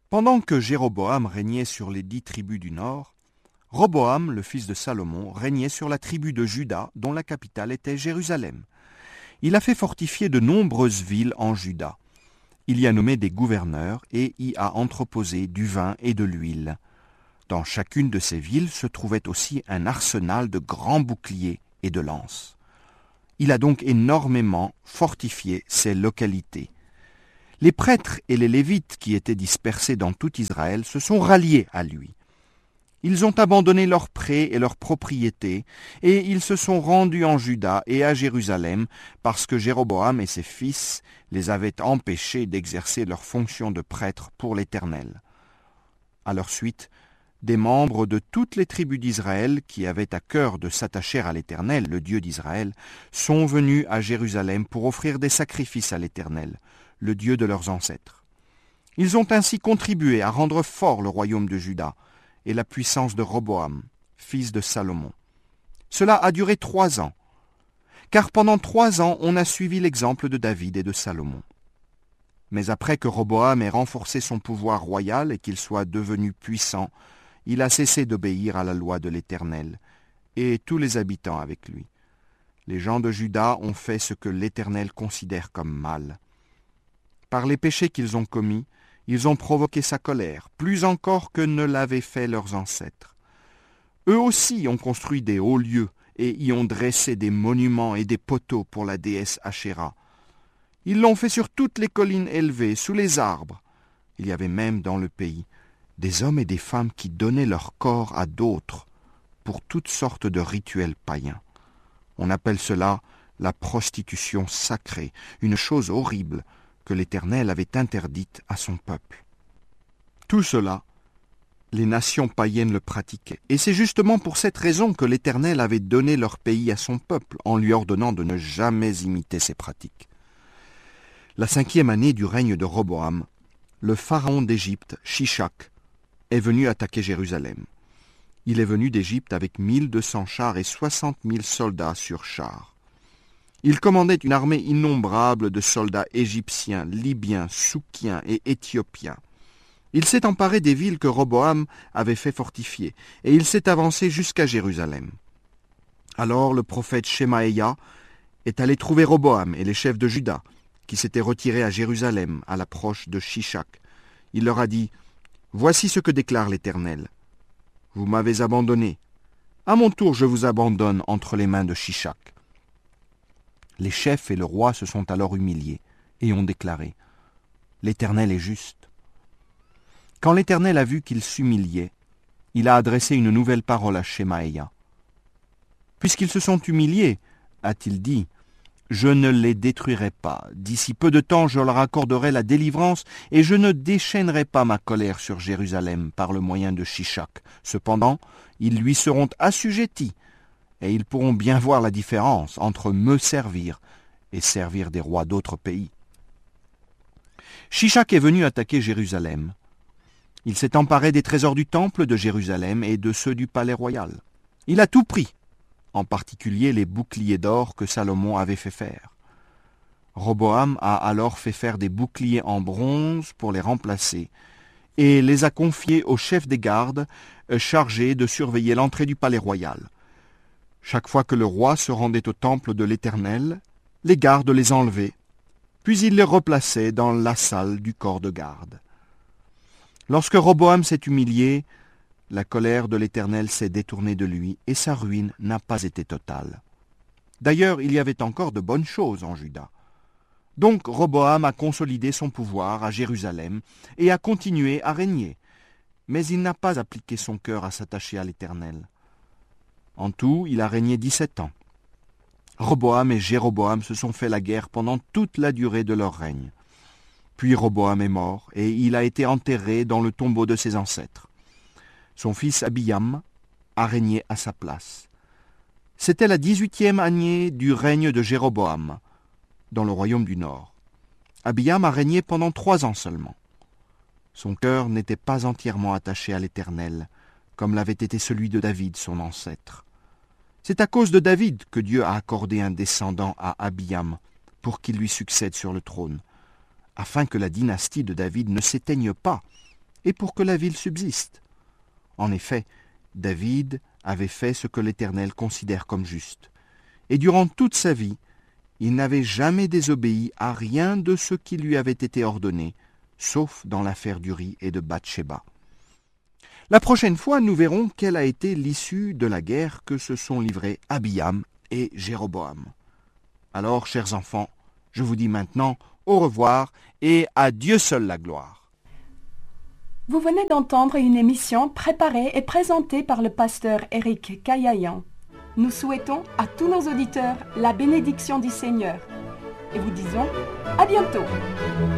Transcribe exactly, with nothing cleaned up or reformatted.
Pendant que Jéroboam régnait sur les dix tribus du nord, Roboam, le fils de Salomon, régnait sur la tribu de Juda, dont la capitale était Jérusalem. Il a fait fortifier de nombreuses villes en Juda. Il y a nommé des gouverneurs et y a entreposé du vin et de l'huile. Dans chacune de ces villes se trouvait aussi un arsenal de grands boucliers et de lances. Il a donc énormément fortifié ces localités. Les prêtres et les Lévites qui étaient dispersés dans tout Israël se sont ralliés à lui. Ils ont abandonné leurs prés et leurs propriétés, et ils se sont rendus en Juda et à Jérusalem, parce que Jéroboam et ses fils les avaient empêchés d'exercer leur fonction de prêtres pour l'Éternel. À leur suite, des membres de toutes les tribus d'Israël qui avaient à cœur de s'attacher à l'Éternel, le Dieu d'Israël, sont venus à Jérusalem pour offrir des sacrifices à l'Éternel, le Dieu de leurs ancêtres. Ils ont ainsi contribué à rendre fort le royaume de Juda et la puissance de Roboam, fils de Salomon. Cela a duré trois ans, car pendant trois ans on a suivi l'exemple de David et de Salomon. Mais après que Roboam ait renforcé son pouvoir royal et qu'il soit devenu puissant, il a cessé d'obéir à la loi de l'Éternel, et tous les habitants avec lui. Les gens de Juda ont fait ce que l'Éternel considère comme mal. Par les péchés qu'ils ont commis, ils ont provoqué sa colère, plus encore que ne l'avaient fait leurs ancêtres. Eux aussi ont construit des hauts lieux et y ont dressé des monuments et des poteaux pour la déesse Ashéra. Ils l'ont fait sur toutes les collines élevées, sous les arbres. Il y avait même dans le pays des hommes et des femmes qui donnaient leur corps à d'autres pour toutes sortes de rituels païens. On appelle cela la prostitution sacrée, une chose horrible que l'Éternel avait interdite à son peuple. Tout cela, les nations païennes le pratiquaient. Et c'est justement pour cette raison que l'Éternel avait donné leur pays à son peuple, en lui ordonnant de ne jamais imiter ces pratiques. La cinquième année du règne de Roboam, le pharaon d'Égypte, Shishak, est venu attaquer Jérusalem. Il est venu d'Égypte avec mille deux cents chars et soixante mille soldats sur chars. Il commandait une armée innombrable de soldats égyptiens, libyens, soukiens et éthiopiens. Il s'est emparé des villes que Roboam avait fait fortifier, et il s'est avancé jusqu'à Jérusalem. Alors le prophète Shemaïa est allé trouver Roboam et les chefs de Juda, qui s'étaient retirés à Jérusalem à l'approche de Shishak. Il leur a dit « Voici ce que déclare l'Éternel. Vous m'avez abandonné. À mon tour, je vous abandonne entre les mains de Shishak. » Les chefs et le roi se sont alors humiliés et ont déclaré « L'Éternel est juste. » Quand l'Éternel a vu qu'il s'humiliait, il a adressé une nouvelle parole à Shemaïa. « Puisqu'ils se sont humiliés, a-t-il dit, je ne les détruirai pas. D'ici peu de temps, je leur accorderai la délivrance et je ne déchaînerai pas ma colère sur Jérusalem par le moyen de Shishak. Cependant, ils lui seront assujettis et ils pourront bien voir la différence entre me servir et servir des rois d'autres pays. » Shishak est venu attaquer Jérusalem. Il s'est emparé des trésors du temple de Jérusalem et de ceux du palais royal. Il a tout pris, en particulier les boucliers d'or que Salomon avait fait faire. Roboam a alors fait faire des boucliers en bronze pour les remplacer et les a confiés au chef des gardes chargé de surveiller l'entrée du palais royal. Chaque fois que le roi se rendait au temple de l'Éternel, les gardes les enlevaient, puis il les replaçait dans la salle du corps de garde. Lorsque Roboam s'est humilié, la colère de l'Éternel s'est détournée de lui et sa ruine n'a pas été totale. D'ailleurs, il y avait encore de bonnes choses en Juda. Donc Roboam a consolidé son pouvoir à Jérusalem et a continué à régner, mais il n'a pas appliqué son cœur à s'attacher à l'Éternel. En tout, il a régné dix-sept ans. Roboam et Jéroboam se sont fait la guerre pendant toute la durée de leur règne. Puis Roboam est mort et il a été enterré dans le tombeau de ses ancêtres. Son fils Abiyam a régné à sa place. C'était la dix-huitième année du règne de Jéroboam, dans le royaume du Nord. Abiyam a régné pendant trois ans seulement. Son cœur n'était pas entièrement attaché à l'Éternel, comme l'avait été celui de David, son ancêtre. C'est à cause de David que Dieu a accordé un descendant à Abiyam pour qu'il lui succède sur le trône, afin que la dynastie de David ne s'éteigne pas et pour que la ville subsiste. En effet, David avait fait ce que l'Éternel considère comme juste. Et durant toute sa vie, il n'avait jamais désobéi à rien de ce qui lui avait été ordonné, sauf dans l'affaire d'Uri et de Bathsheba. La prochaine fois, nous verrons quelle a été l'issue de la guerre que se sont livrés Abiam et Jéroboam. Alors, chers enfants, je vous dis maintenant au revoir et à Dieu seul la gloire. Vous venez d'entendre une émission préparée et présentée par le pasteur Éric Caillayan. Nous souhaitons à tous nos auditeurs la bénédiction du Seigneur et vous disons à bientôt.